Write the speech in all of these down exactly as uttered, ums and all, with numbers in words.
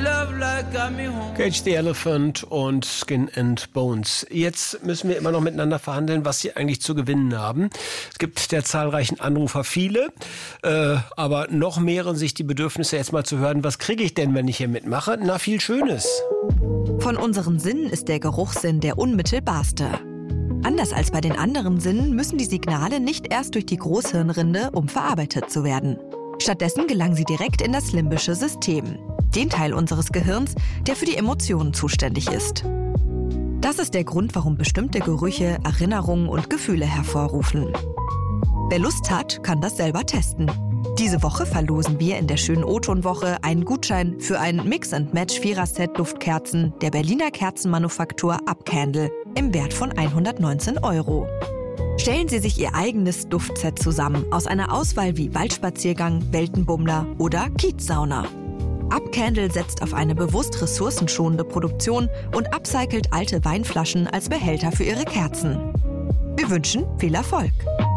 Cage the Elephant und Skin and Bones. Jetzt müssen wir immer noch miteinander verhandeln, was sie eigentlich zu gewinnen haben. Es gibt der zahlreichen Anrufer viele, äh, aber noch mehren sich die Bedürfnisse, jetzt mal zu hören, was kriege ich denn, wenn ich hier mitmache? Na, viel Schönes. Von unseren Sinnen ist der Geruchssinn der unmittelbarste. Anders als bei den anderen Sinnen müssen die Signale nicht erst durch die Großhirnrinde, um verarbeitet zu werden. Stattdessen gelangen sie direkt in das limbische System, den Teil unseres Gehirns, der für die Emotionen zuständig ist. Das ist der Grund, warum bestimmte Gerüche Erinnerungen und Gefühle hervorrufen. Wer Lust hat, kann das selber testen. Diese Woche verlosen wir in der schönen O-Ton-Woche einen Gutschein für ein Mix-and-Match-Vierer-Set-Duftkerzen der Berliner Kerzenmanufaktur Upcandle im Wert von hundertneunzehn Euro. Stellen Sie sich Ihr eigenes Duftset zusammen aus einer Auswahl wie Waldspaziergang, Weltenbummler oder Kiezsauna. Upcandle setzt auf eine bewusst ressourcenschonende Produktion und upcycelt alte Weinflaschen als Behälter für Ihre Kerzen. Wir wünschen viel Erfolg.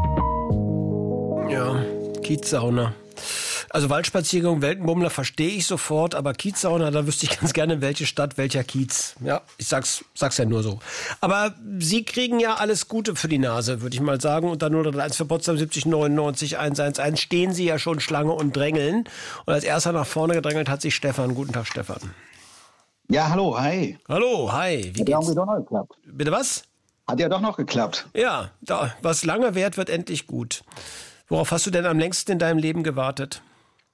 Ja, Kiezsauna. Also Waldspaziergang, Weltenbummler verstehe ich sofort, aber Kiezsauna, da wüsste ich ganz gerne, welche Stadt, welcher Kiez. Ja, ich sag's, sag's ja nur so. Aber Sie kriegen ja alles Gute für die Nase, würde ich mal sagen. Und dann null drei eins für Potsdam siebzig neunundneunzig hundertelf stehen Sie ja schon Schlange und drängeln. Und als erster nach vorne gedrängelt hat sich Stefan. Guten Tag, Stefan. Ja, hallo, hi. Hallo, hi. Wie Hat ja geht's? irgendwie doch noch geklappt. Bitte was? Hat ja doch noch geklappt. Ja, da, was lange währt, wird endlich gut. Worauf hast du denn am längsten in deinem Leben gewartet?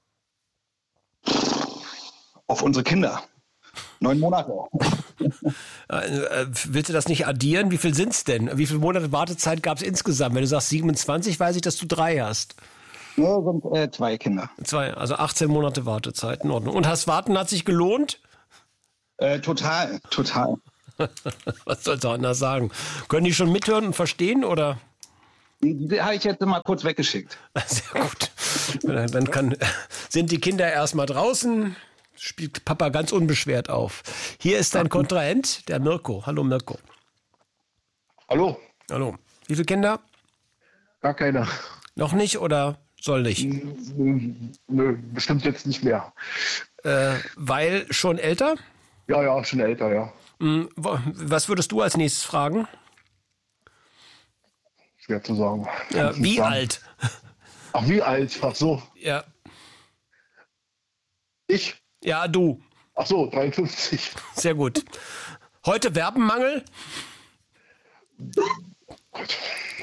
Auf unsere Kinder. Neun Monate. Äh, willst du das nicht addieren? Wie viel sind's denn? Wie viele Monate Wartezeit gab es insgesamt? Wenn du sagst siebenundzwanzig, weiß ich, dass du drei hast. Ja, sind äh, zwei Kinder. Zwei, also achtzehn Monate Wartezeit, in Ordnung. Und das Warten hat sich gelohnt? Äh, total, total. Was sollst du anders sagen? Können die schon mithören und verstehen, oder? Die, die habe ich jetzt mal kurz weggeschickt. Sehr gut. Dann kann, sind die Kinder erstmal draußen, spielt Papa ganz unbeschwert auf. Hier ist dein Kontrahent, der Mirko. Hallo Mirko. Hallo. Hallo. Wie viele Kinder? Gar keiner. Noch nicht oder soll nicht? Nö, bestimmt jetzt nicht mehr. Äh, weil schon älter? Ja, ja, schon älter, ja. Was würdest du als nächstes fragen? Schwer zu sagen. Ja, wie sagen. alt? Ach, wie alt? Ach so. Ja. Ich? Ja, du. Ach so, dreiundfünfzig. Sehr gut. Heute Verbenmangel? Gott.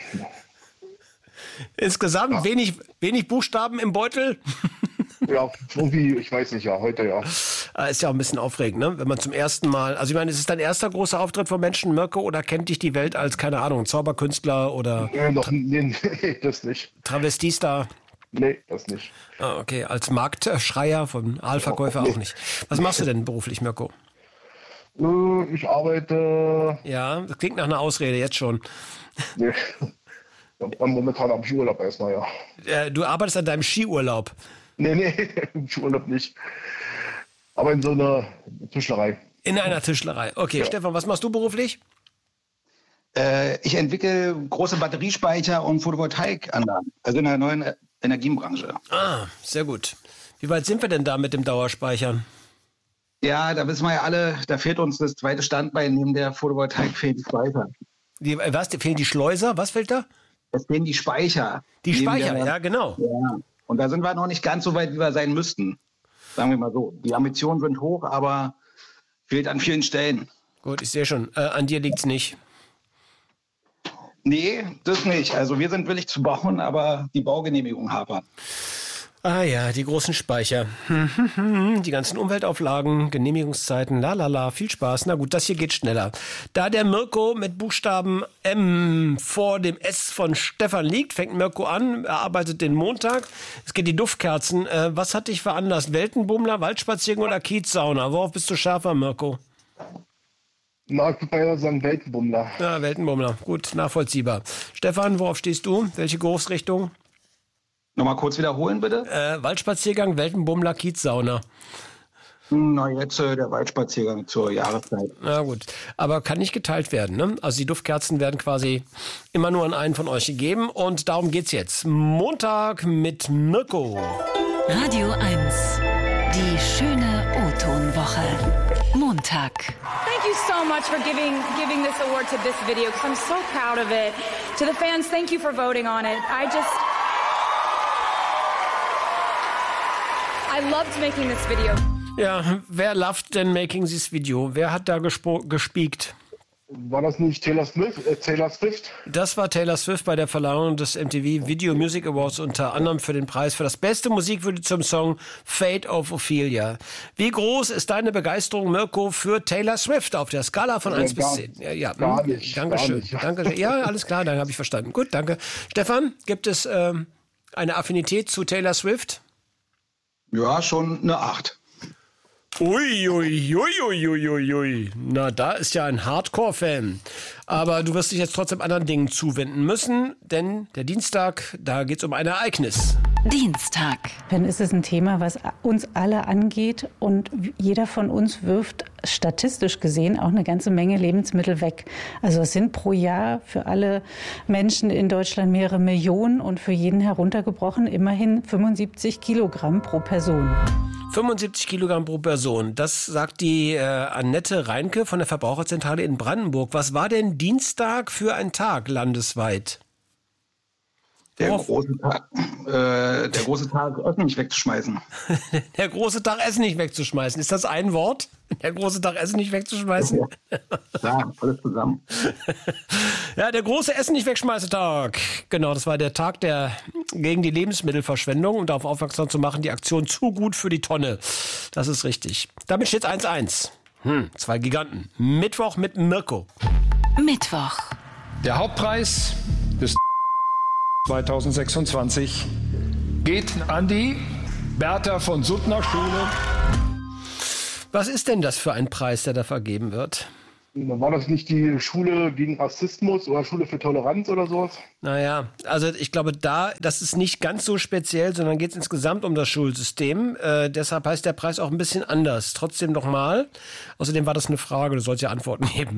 Insgesamt ja. wenig, wenig Buchstaben im Beutel? Ja, irgendwie, ich weiß nicht, ja, heute ja. Ist ja auch ein bisschen aufregend, ne? Wenn man zum ersten Mal, also ich meine, ist es dein erster großer Auftritt von Menschen, Mirko, oder kennt dich die Welt als, keine Ahnung, Zauberkünstler oder Nee, noch, nee, nee, das nicht. Travestiestar? Nee, das nicht. Ah, okay, als Marktschreier von Aalverkäufer nee. auch nicht. Was machst du denn beruflich, Mirko? Ich arbeite... Ja, das klingt nach einer Ausrede, jetzt schon. Nee. Momentan am Skiurlaub erstmal, ja. Äh, du arbeitest an deinem Skiurlaub? Nee, nee, im Skiurlaub nicht. Aber in so einer Tischlerei. In einer Tischlerei. Okay, ja. Stefan, was machst du beruflich? Äh, ich entwickle große Batteriespeicher und Photovoltaikanlagen. Also in der neuen Energiebranche. Ah, sehr gut. Wie weit sind wir denn da mit dem Dauerspeichern? Ja, da wissen wir ja alle, da fehlt uns das zweite Standbein, neben der Photovoltaik fehlen die Speicher. Die, was, fehlen die Schleuser? Was fehlt da? Es fehlen die Speicher. Die Speicher, der, ja genau. Ja. Und da sind wir noch nicht ganz so weit, wie wir sein müssten. Sagen wir mal so. Die Ambitionen sind hoch, aber fehlt an vielen Stellen. Gut, ich sehe schon. Äh, an dir liegt's nicht. Nee, das nicht. Also wir sind willig zu bauen, aber die Baugenehmigung hapern. Ah ja, die großen Speicher. Die ganzen Umweltauflagen, Genehmigungszeiten, lalala, viel Spaß. Na gut, das hier geht schneller. Da der Mirko mit Buchstaben M vor dem S von Stefan liegt, fängt Mirko an, er arbeitet den Montag. Es geht die Duftkerzen. Äh, was hat dich veranlasst? Weltenbummler, Waldspaziergang oder Kiezsauna? Worauf bist du schärfer, Mirko? Na, ich würde mal sagen Weltenbummler. Ja, Weltenbummler. Gut, nachvollziehbar. Stefan, worauf stehst du? Welche Geruchsrichtung? Nochmal kurz wiederholen, bitte. Äh, Waldspaziergang, Weltenbummler, Kiezsauna. Na, jetzt äh, der Waldspaziergang zur Jahreszeit. Na gut, aber kann nicht geteilt werden, ne? Also die Duftkerzen werden quasi immer nur an einen von euch gegeben und darum geht's jetzt. Montag mit Mirko. Radio eins. Die schöne O-Ton-Woche. Dienstag. Thank you so much for giving giving this award to this video, because I'm so proud of it. To the fans, thank you for voting on it. I just... I loved making this video. Ja, wer loved denn making this video? Wer hat da gespo- gespiekt? War das nicht Taylor Swift? Äh, Taylor Swift? Das war Taylor Swift bei der Verleihung des M T V Video Music Awards, unter anderem für den Preis für das beste Musikvideo zum Song Fate of Ophelia. Wie groß ist deine Begeisterung, Mirko, für Taylor Swift auf der Skala von eins bis zehn? Ja, ja. Gar nicht. Dankeschön. Gar nicht. Danke. Ja, alles klar, dann habe ich verstanden. Gut, danke. Stefan, gibt es ähm, eine Affinität zu Taylor Swift? Ja, schon eine acht. Ui, ui, ui, ui, ui, ui, ui. Na, da ist ja ein Hardcore-Fan. Aber du wirst dich jetzt trotzdem anderen Dingen zuwenden müssen, denn der Dienstag, da geht es um ein Ereignis. Dienstag. Dann ist es ein Thema, was uns alle angeht, und jeder von uns wirft statistisch gesehen auch eine ganze Menge Lebensmittel weg. Also es sind pro Jahr für alle Menschen in Deutschland mehrere Millionen und für jeden heruntergebrochen immerhin fünfundsiebzig Kilogramm pro Person. fünfundsiebzig Kilogramm pro Person. Das sagt die äh, Annette Reinke von der Verbraucherzentrale in Brandenburg. Was war denn Dienstag für ein Tag landesweit? Der Worauf- große Tag, äh, der große Tag, Essen nicht wegzuschmeißen. Der große Tag Essen nicht wegzuschmeißen. Ist das ein Wort? Der große Tag Essen nicht wegzuschmeißen? Ja, alles zusammen. Ja, der große Essen nicht wegschmeißen Tag. Genau, das war der Tag der gegen die Lebensmittelverschwendung, um darauf aufmerksam zu machen, die Aktion zu gut für die Tonne. Das ist richtig. Damit steht es eins eins. Hm, zwei Giganten. Mittwoch mit Mirko. Mittwoch. Der Hauptpreis des zweitausendsechsundzwanzig geht an die Bertha von Suttner Schule. Was ist denn das für ein Preis, der da vergeben wird? War das nicht die Schule gegen Rassismus oder Schule für Toleranz oder sowas? Naja, also ich glaube, da, das ist nicht ganz so speziell, sondern geht es insgesamt um das Schulsystem. Äh, deshalb heißt der Preis auch ein bisschen anders. Trotzdem nochmal. Außerdem war das eine Frage, du sollst ja Antworten geben.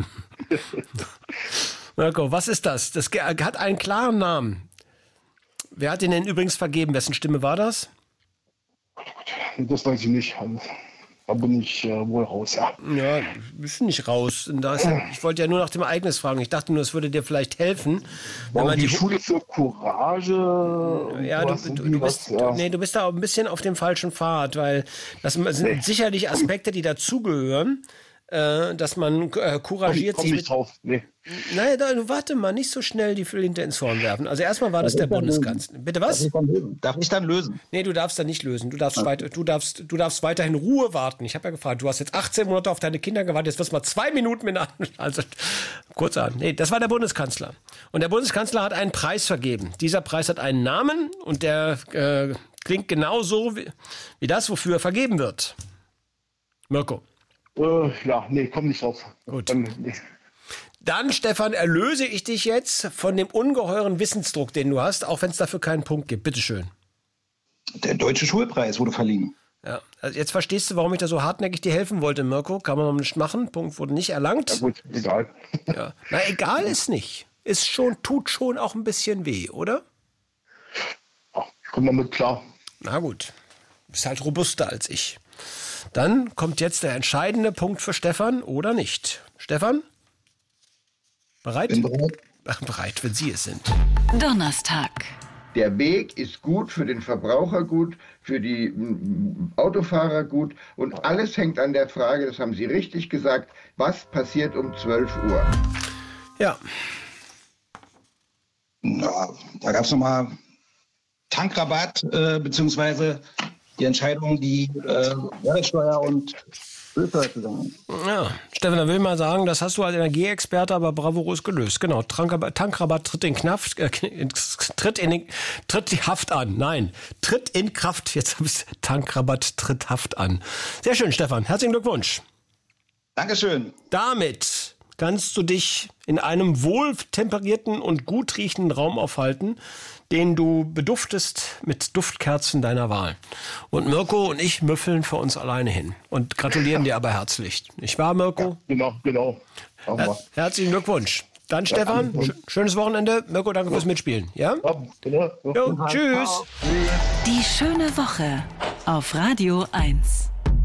Mirko, was ist das? Das hat einen klaren Namen. Wer hat den denn übrigens vergeben? Wessen Stimme war das? Das weiß ich nicht. Da bin ich äh, wohl raus, ja. Ja, bist du nicht raus. Und da ist, ich wollte ja nur nach dem Ereignis fragen. Ich dachte nur, es würde dir vielleicht helfen. Wenn War man die die Schule für Courage? Ja, du, was, du, irgendwie du, bist, was, ja. nee, du bist da ein bisschen auf dem falschen Pfad, weil das sind Nee. sicherlich Aspekte, die dazugehören, äh, dass man äh, couragiert Komm sich nicht mit... drauf. Nee. Nein, da, du warte mal, nicht so schnell die Flinte ins Horn werfen. Also erstmal war das, Das der ist dann Bundeskanzler. Bitte Darf was? ich dann lösen? Darf ich dann lösen? Nee, du darfst da nicht lösen. Du darfst, weiter, du darfst, du darfst weiterhin Ruhe warten. Ich habe ja gefragt, du hast jetzt achtzehn Monate auf deine Kinder gewartet, jetzt wirst du mal zwei Minuten mit einer, also kurz an. Nee, das war der Bundeskanzler. Und der Bundeskanzler hat einen Preis vergeben. Dieser Preis hat einen Namen und der äh, klingt genauso wie, wie das, wofür er vergeben wird. Mirko. Äh, ja, nee, komm nicht drauf. Gut. Dann, nee. Dann, Stefan, erlöse ich dich jetzt von dem ungeheuren Wissensdruck, den du hast, auch wenn es dafür keinen Punkt gibt. Bitteschön. Der Deutsche Schulpreis wurde verliehen. Ja, also jetzt verstehst du, warum ich da so hartnäckig dir helfen wollte, Mirko. Kann man noch nicht machen. Punkt wurde nicht erlangt. Ja, gut, egal. Ja. Na, egal ist nicht. Ist schon, tut schon auch ein bisschen weh, oder? Ja, ich komme damit klar. Na gut. Du bist halt robuster als ich. Dann kommt jetzt der entscheidende Punkt für Stefan oder nicht. Stefan? Bereit? Bin bereit. Ach, bereit, wenn Sie es sind. Donnerstag. Der Weg ist gut, für den Verbraucher gut, für die mm, Autofahrer gut und alles hängt an der Frage, das haben Sie richtig gesagt, was passiert um zwölf Uhr? Ja. Na, da gab es nochmal Tankrabatt, äh, beziehungsweise die Entscheidung, die äh, Mehrwertsteuer und Ölsteuer zu senken. Ja, Stefan, da will ich mal sagen, das hast du als Energieexperte aber bravourös gelöst. Genau, Tankrabatt, Tankrabatt tritt in Kraft, äh, tritt, in den, tritt die Haft an. Nein, tritt in Kraft. Jetzt habe ich Tankrabatt tritt Haft an. Sehr schön, Stefan. Herzlichen Glückwunsch. Dankeschön. Damit kannst du dich in einem wohltemperierten und gut riechenden Raum aufhalten, den du beduftest mit Duftkerzen deiner Wahl. Und Mirko und ich müffeln für uns alleine hin und gratulieren dir aber herzlich. Nicht wahr, Mirko? Genau, genau. Machen Her wir. herzlichen Glückwunsch. Dann, Stefan, sch schönes Wochenende. Mirko, danke fürs Mitspielen. Ja? Ja, genau. Jo, tschüss. Die schöne Woche auf Radio eins.